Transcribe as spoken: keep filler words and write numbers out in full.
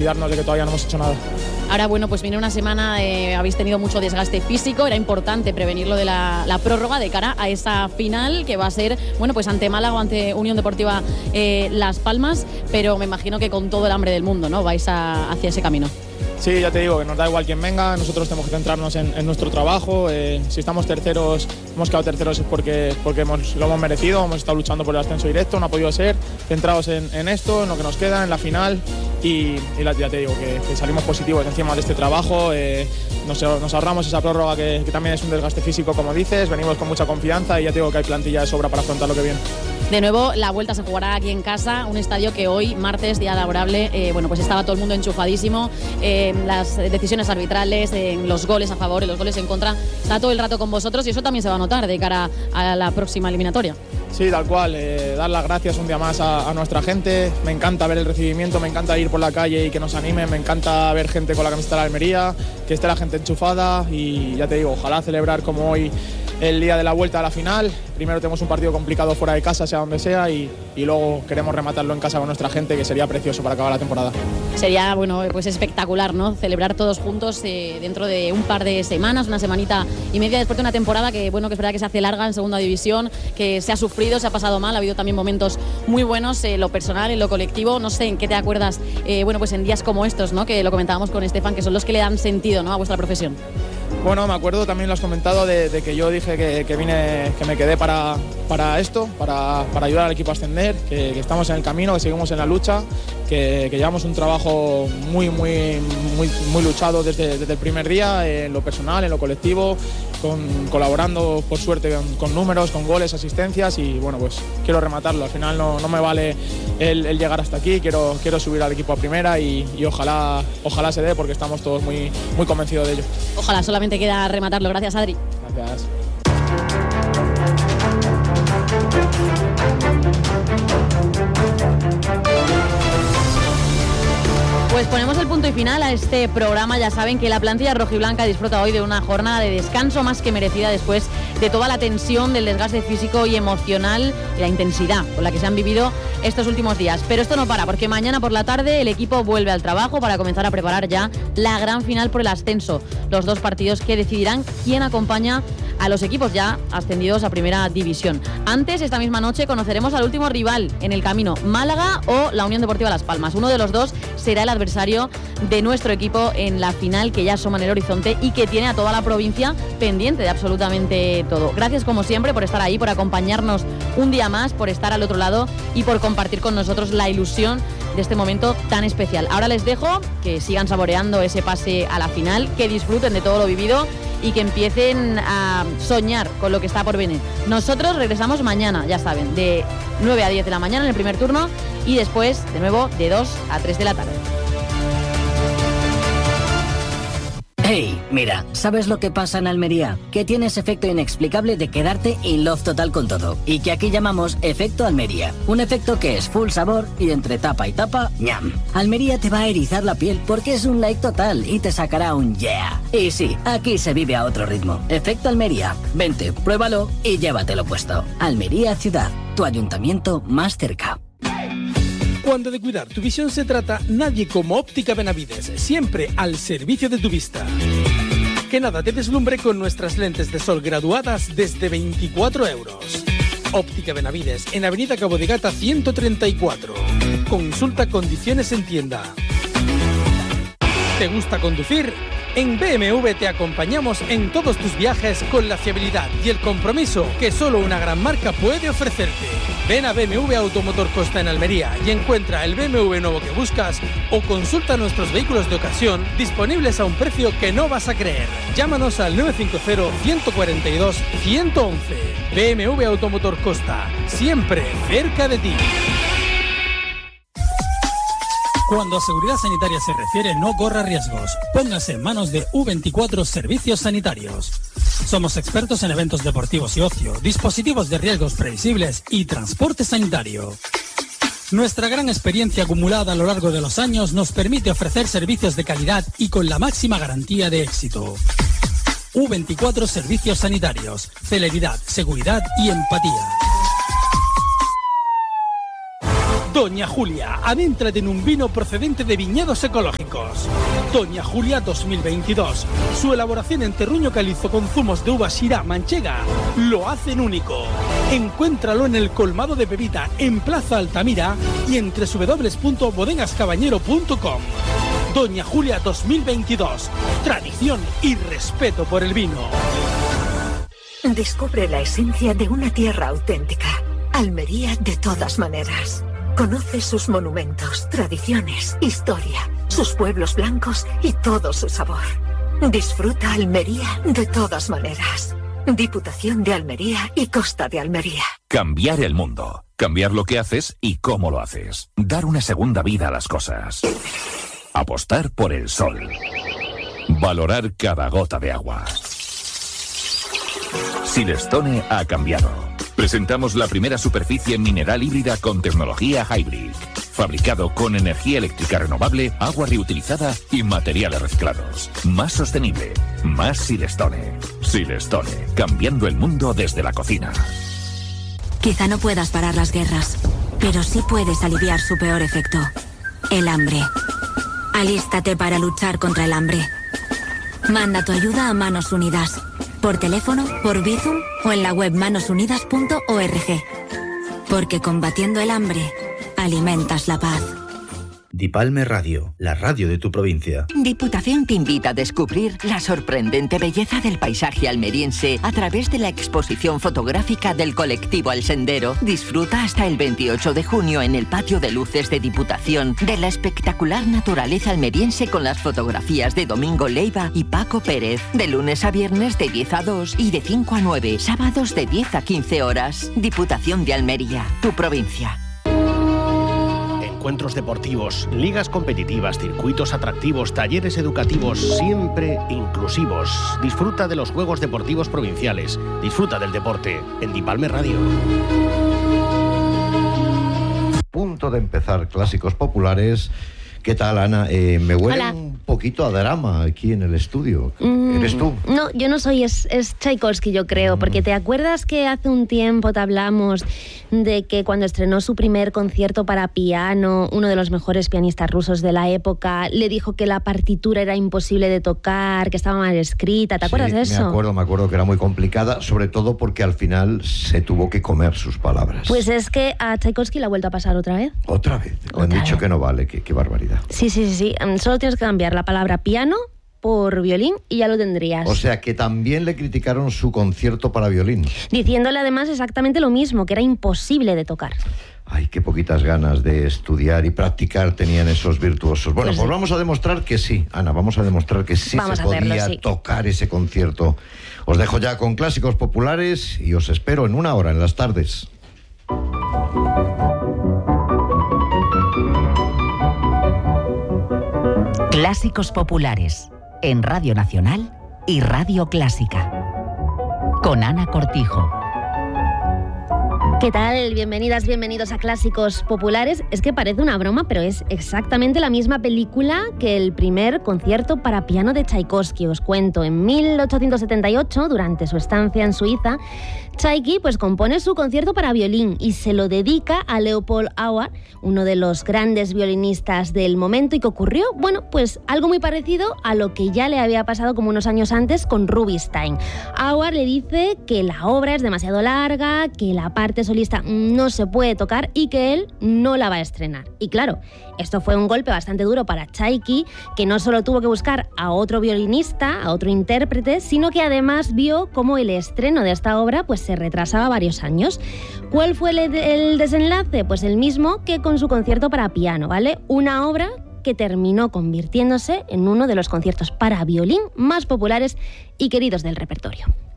olvidarnos de que todavía no hemos hecho nada. Ahora, bueno, pues viene una semana, eh, habéis tenido mucho desgaste físico, era importante prevenirlo de la, la prórroga de cara a esa final que va a ser, bueno, pues ante Málaga o ante Unión Deportiva eh, Las Palmas, pero me imagino que con todo el hambre del mundo, ¿no? Vais a, hacia ese camino. Sí, ya te digo, que nos da igual quién venga, nosotros tenemos que centrarnos en, en nuestro trabajo. Eh, si estamos terceros, hemos quedado terceros es porque, porque hemos, lo hemos merecido, hemos estado luchando por el ascenso directo, no ha podido ser, centrados en, en esto, en lo que nos queda, en la final, y, y la, ya te digo que, que salimos positivos encima de este trabajo. Eh, nos, nos ahorramos esa prórroga que, que también es un desgaste físico, como dices, venimos con mucha confianza y ya te digo que hay plantilla de sobra para afrontar lo que viene. De nuevo, la vuelta se jugará aquí en casa, un estadio que hoy, martes, día laborable, eh, bueno, pues estaba todo el mundo enchufadísimo, eh, las decisiones arbitrales, eh, los goles a favor y los goles en contra, está todo el rato con vosotros y eso también se va a notar de cara a la próxima eliminatoria. Sí, tal cual, eh, dar las gracias un día más a, a nuestra gente, me encanta ver el recibimiento, me encanta ir por la calle y que nos animen, me encanta ver gente con la camiseta de la Almería, que esté la gente enchufada y ya te digo, ojalá celebrar como hoy el día de la vuelta a la final. Primero tenemos un partido complicado fuera de casa, sea donde sea, y, y luego queremos rematarlo en casa con nuestra gente, que sería precioso para acabar la temporada. Sería, bueno, pues espectacular, ¿no? Celebrar todos juntos eh, dentro de un par de semanas, una semanita y media después de una temporada que, bueno, que es verdad que se hace larga en segunda división, que se ha sufrido, se ha pasado mal, ha habido también momentos muy buenos en lo personal, en lo colectivo. No sé en qué te acuerdas, eh, bueno, pues en días como estos, ¿no? Que lo comentábamos con Estefan, que son los que le dan sentido, ¿no? A vuestra profesión. Bueno, me acuerdo, también lo has comentado, de, de que yo dije que, que vine, que me quedé para, para esto, para, para ayudar al equipo a ascender, que, que estamos en el camino, que seguimos en la lucha, que, que llevamos un trabajo muy, muy, muy, muy luchado desde, desde el primer día, en lo personal, en lo colectivo, con, colaborando por suerte con, con números, con goles, asistencias, y bueno, pues quiero rematarlo. Al final no, no me vale el, el llegar hasta aquí, quiero, quiero subir al equipo a primera y, y ojalá, ojalá se dé, porque estamos todos muy, muy convencidos de ello. Ojalá, solamente queda rematarlo. Gracias, Adri. Gracias. Pues ponemos el punto y final a este programa. Ya saben que la plantilla rojiblanca disfruta hoy de una jornada de descanso más que merecida después de toda la tensión, del desgaste físico y emocional y la intensidad con la que se han vivido estos últimos días. Pero esto no para, porque mañana por la tarde el equipo vuelve al trabajo para comenzar a preparar ya la gran final por el ascenso. Los dos partidos que decidirán quién acompaña a los equipos ya ascendidos a primera división. Antes, esta misma noche, conoceremos al último rival en el camino, Málaga o la Unión Deportiva Las Palmas. Uno de los dos será el adversario de nuestro equipo en la final que ya asoma en el horizonte y que tiene a toda la provincia pendiente de absolutamente todo. Gracias como siempre por estar ahí, por acompañarnos un día más, por estar al otro lado y por compartir con nosotros la ilusión de este momento tan especial. Ahora les dejo que sigan saboreando ese pase a la final, que disfruten de todo lo vivido y que empiecen a soñar con lo que está por venir. Nosotros regresamos mañana, ya saben, de nueve a diez de la mañana en el primer turno y después, de nuevo, de dos a tres de la tarde. Hey, mira, ¿sabes lo que pasa en Almería? Que tiene ese efecto inexplicable de quedarte in love total con todo. Y que aquí llamamos efecto Almería. Un efecto que es full sabor y entre tapa y tapa, ñam. Almería te va a erizar la piel porque es un like total y te sacará un yeah. Y sí, aquí se vive a otro ritmo. Efecto Almería. Vente, pruébalo y llévatelo puesto. Almería Ciudad, tu ayuntamiento más cerca. Cuando de cuidar tu visión se trata, nadie como Óptica Benavides, siempre al servicio de tu vista. Que nada te deslumbre con nuestras lentes de sol graduadas desde veinticuatro euros. Óptica Benavides, en Avenida Cabo de Gata ciento treinta y cuatro. Consulta condiciones en tienda. ¿Te gusta conducir? En B M W te acompañamos en todos tus viajes con la fiabilidad y el compromiso que solo una gran marca puede ofrecerte. Ven a B M W Automotor Costa en Almería y encuentra el B M W nuevo que buscas o consulta nuestros vehículos de ocasión disponibles a un precio que no vas a creer. Llámanos al nueve cinco cero, uno cuatro dos, uno uno uno. B M W Automotor Costa, siempre cerca de ti. Cuando a seguridad sanitaria se refiere, no corra riesgos. Póngase en manos de U veinticuatro Servicios Sanitarios. Somos expertos en eventos deportivos y ocio, dispositivos de riesgos previsibles y transporte sanitario. Nuestra gran experiencia acumulada a lo largo de los años nos permite ofrecer servicios de calidad y con la máxima garantía de éxito. U veinticuatro Servicios Sanitarios. Celeridad, seguridad y empatía. Doña Julia, adéntrate en un vino procedente de viñedos ecológicos. Doña Julia dos mil veintidós. Su elaboración en terruño calizo con zumos de uva Syrah manchega lo hacen único. Encuéntralo en el colmado de Pepita en Plaza Altamira y en doble u doble u doble u punto bodegas caballero punto com. Doña Julia dos mil veintidós. Tradición y respeto por el vino. Descubre la esencia de una tierra auténtica. Almería de todas maneras. Conoce sus monumentos, tradiciones, historia, sus pueblos blancos y todo su sabor. Disfruta Almería de todas maneras. Diputación de Almería y Costa de Almería. Cambiar el mundo. Cambiar lo que haces y cómo lo haces. Dar una segunda vida a las cosas. Apostar por el sol. Valorar cada gota de agua. Silestone ha cambiado. Presentamos la primera superficie mineral híbrida con tecnología Hybrid. Fabricado con energía eléctrica renovable, agua reutilizada y materiales reciclados. Más sostenible. Más Silestone. Silestone. Cambiando el mundo desde la cocina. Quizá no puedas parar las guerras, pero sí puedes aliviar su peor efecto. El hambre. Alístate para luchar contra el hambre. Manda tu ayuda a Manos Unidas. Por teléfono, por Bizum o en la web manos unidas punto org. Porque combatiendo el hambre, alimentas la paz. Dipalme Radio, la radio de tu provincia. Diputación te invita a descubrir la sorprendente belleza del paisaje almeriense a través de la exposición fotográfica del colectivo El Sendero. Disfruta hasta el veintiocho de junio en el patio de luces de Diputación de la espectacular naturaleza almeriense con las fotografías de Domingo Leiva y Paco Pérez. De lunes a viernes de diez a dos y de cinco a nueve, sábados de diez a quince horas. Diputación de Almería, tu provincia. Encuentros deportivos, ligas competitivas, circuitos atractivos, talleres educativos, siempre inclusivos. Disfruta de los Juegos Deportivos Provinciales. Disfruta del deporte en Dipalme Radio. Punto de empezar Clásicos Populares. ¿Qué tal, Ana? Eh, me huele Hola. un poquito a drama aquí en el estudio. Mm, ¿Eres tú? No, yo no soy, es, es Tchaikovsky, yo creo, mm. porque ¿te acuerdas que hace un tiempo te hablamos de que cuando estrenó su primer concierto para piano, uno de los mejores pianistas rusos de la época le dijo que la partitura era imposible de tocar, que estaba mal escrita? ¿Te acuerdas Sí, de eso? me acuerdo, me acuerdo que era muy complicada, sobre todo porque al final se tuvo que comer sus palabras. Pues es que a Tchaikovsky le ha vuelto a pasar otra vez. ¿Otra vez? Le han dicho vez. que no vale, que, qué barbaridad. Sí, sí, sí, sí. Solo tienes que cambiar la palabra piano por violín y ya lo tendrías. O sea que también le criticaron su concierto para violín. Diciéndole además exactamente lo mismo, que era imposible de tocar. Ay, qué poquitas ganas de estudiar y practicar tenían esos virtuosos. Bueno, Pues pues, sí. vamos a demostrar que sí, Ana, vamos a demostrar que sí Vamos se a hacerlo, podía sí. tocar ese concierto. Os dejo ya con Clásicos Populares y os espero en una hora en las tardes. Clásicos Populares, en Radio Nacional y Radio Clásica. Con Ana Cortijo. ¿Qué tal? Bienvenidas, bienvenidos a Clásicos Populares. Es que parece una broma, pero es exactamente la misma película que el primer concierto para piano de Tchaikovsky. Os cuento, en mil ochocientos setenta y ocho, durante su estancia en Suiza, Tchaiki pues compone su concierto para violín y se lo dedica a Leopold Auer, uno de los grandes violinistas del momento, y que ocurrió, bueno, pues algo muy parecido a lo que ya le había pasado como unos años antes con Rubinstein. Auer le dice que la obra es demasiado larga, que la parte solista no se puede tocar y que él no la va a estrenar. Y claro, esto fue un golpe bastante duro para Tchaiki, que no solo tuvo que buscar a otro violinista, a otro intérprete, sino que además vio cómo el estreno de esta obra pues se retrasaba varios años. ¿Cuál fue el, el desenlace? Pues el mismo que con su concierto para piano, ¿vale? Una obra que terminó convirtiéndose en uno de los conciertos para violín más populares y queridos del repertorio.